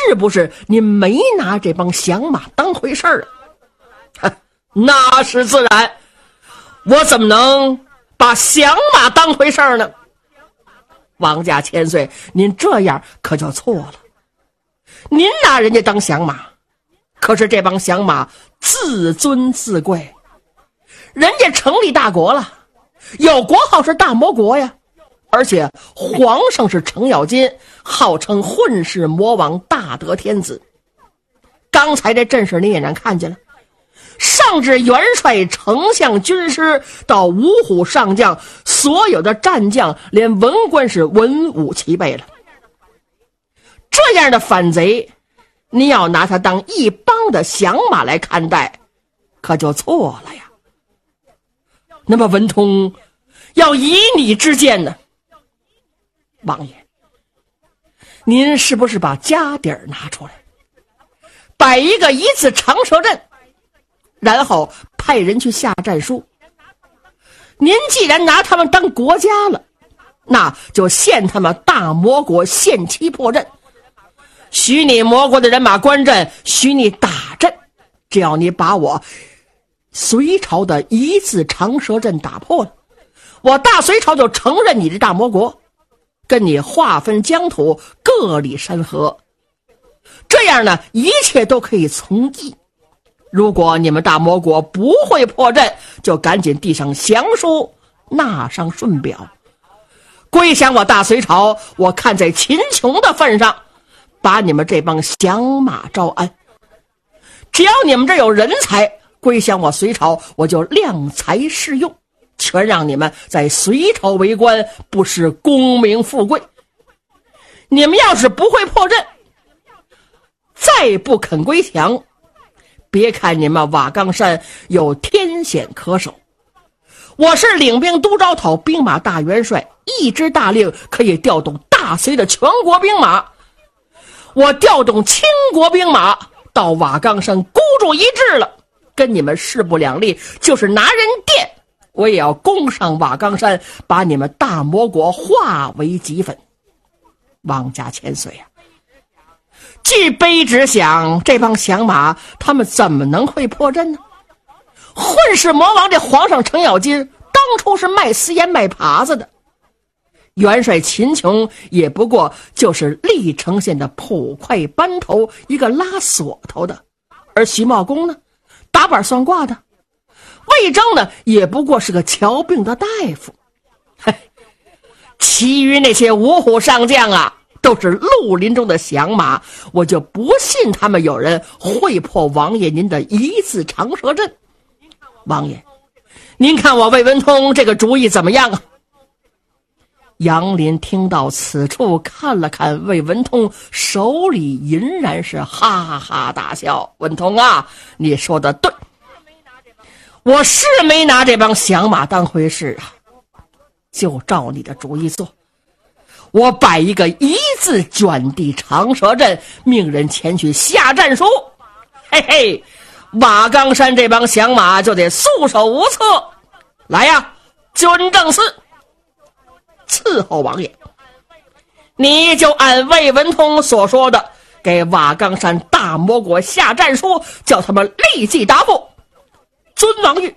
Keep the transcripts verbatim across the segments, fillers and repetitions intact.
是不是你没拿这帮响马当回事儿啊？那是自然，我怎么能把响马当回事儿呢？王家千岁，您这样可就错了。您拿人家当响马，可是这帮响马自尊自贵，人家成立大国了，有国号是大魔国呀，而且皇上是程咬金，号称混世魔王，大德天子。刚才这阵势你也能看见了，上至元帅、丞相、军师，到五虎上将，所有的战将连文官是文武齐备了。这样的反贼，你要拿他当一帮的响马来看待，可就错了呀。那么文通要以你之见呢？王爷，您是不是把家底儿拿出来，摆一个一字长蛇阵，然后派人去下战书？您既然拿他们当国家了，那就限他们大魔国限期破阵，许你魔国的人马关阵，许你打阵，只要你把我隋朝的一字长蛇阵打破了，我大隋朝就承认你的大魔国，跟你划分疆土，各理山河。这样呢，一切都可以从议。如果你们大魔国不会破阵，就赶紧递上降书，纳上顺表，归降我大隋朝。我看在秦琼的份上，把你们这帮响马招安。只要你们这有人才，归降我隋朝，我就量才适用，全让你们在隋朝为官，不失功名富贵。你们要是不会破阵，再不肯归降，别看你们瓦岗山有天险可守，我是领兵都招讨兵马大元帅，一支大令可以调动大隋的全国兵马。我调动倾国兵马到瓦岗山孤注一掷了，跟你们势不两立，就是拿人垫，我也要攻上瓦岗山，把你们大魔国化为齑粉。王家千岁啊，据卑职想，这帮响马他们怎么能会破阵呢？混世魔王这皇上程咬金当初是卖私盐卖耙子的，元帅秦琼也不过就是历城县的捕快班头，一个拉锁头的，而徐茂公呢，打板算卦的，魏征呢，也不过是个瞧病的大夫。嘿，其余那些五虎上将啊，都是绿林中的响马，我就不信他们有人会破王爷您的一字长蛇阵。王爷，您看我魏文通这个主意怎么样啊？杨林听到此处，看了看魏文通，手里隐然是哈哈大笑。文通啊，你说的对，我是没拿这帮响马当回事啊，就照你的主意做。我摆一个一字卷地长蛇阵，命人前去下战书。嘿嘿，瓦岗山这帮响马就得束手无策。来呀，军政司伺候王爷，你就按魏文通所说的，给瓦岗山大魔国下战书，叫他们立即答复。遵王谕。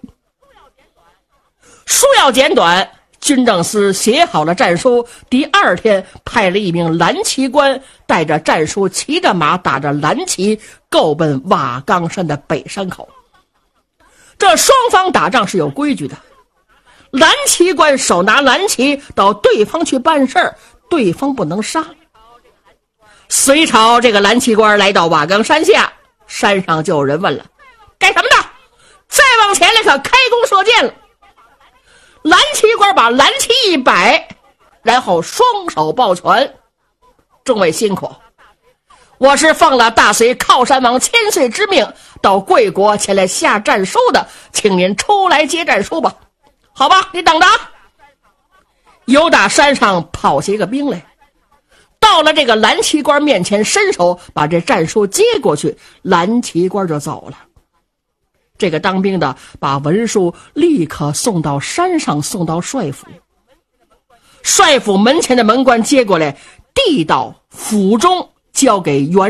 书要简短，军政司写好了战书，第二天派了一名蓝旗官，带着战书，骑着马，打着蓝旗，够奔瓦岗山的北山口。这双方打仗是有规矩的，蓝旗官手拿蓝旗到对方去办事儿，对方不能杀。隋朝这个蓝旗官来到瓦岗山下，山上就有人问了，干什么的？再往前来可开弓射箭了。蓝旗官把蓝旗一摆，然后双手抱拳，众位辛苦，我是奉了大隋靠山王千岁之命，到贵国前来下战书的，请您出来接战书吧。好吧，你等着。由打山上跑下一个兵来，到了这个蓝旗官面前，伸手把这战书接过去，蓝旗官就走了。这个当兵的把文书立刻送到山上，送到帅府。帅府门前的门官接过来，递到府中，交给元